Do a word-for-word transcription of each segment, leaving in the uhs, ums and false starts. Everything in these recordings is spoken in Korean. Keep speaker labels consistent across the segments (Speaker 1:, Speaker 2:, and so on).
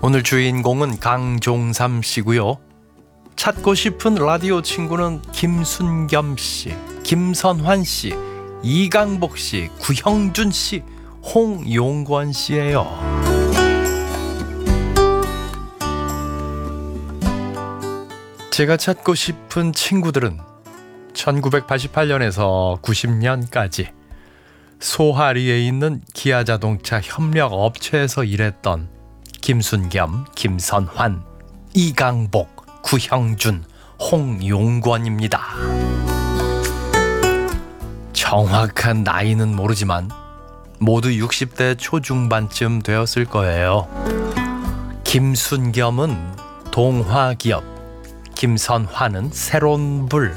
Speaker 1: 오늘 주인공은 강종삼 씨고요. 찾고 싶은 라디오 친구는 김순겸 씨, 김선환 씨, 이강복 씨, 구형준 씨, 홍용권 씨예요. 제가 찾고 싶은 친구들은 천구백팔십팔 년에서 구십 년까지 소하리에 있는 기아자동차 협력업체에서 일했던 김순겸, 김선환, 이강복, 구형준, 홍용권입니다. 정확한 나이는 모르지만 모두 육십 대 초중반쯤 되었을 거예요. 김순겸은 동화기업, 김선환은 새론불,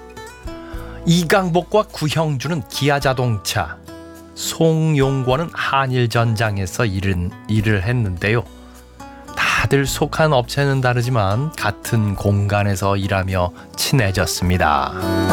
Speaker 1: 이강복과 구형준은 기아자동차, 송용권은 한일전장에서 일은, 일을 했는데요. 다들 속한 업체는 다르지만 같은 공간에서 일하며 친해졌습니다.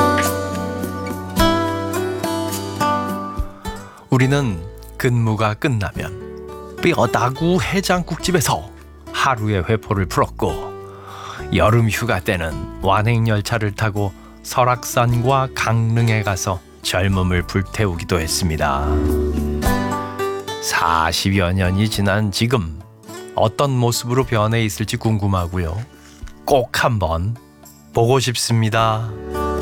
Speaker 1: 우리는 근무가 끝나면 뼈다구 해장국집에서 하루의 회포를 풀었고, 여름 휴가 때는 완행열차를 타고 설악산과 강릉에 가서 젊음을 불태우기도 했습니다. 사십여 년이 지난 지금 어떤 모습으로 변해 있을지 궁금하고요. 꼭 한번 보고 싶습니다.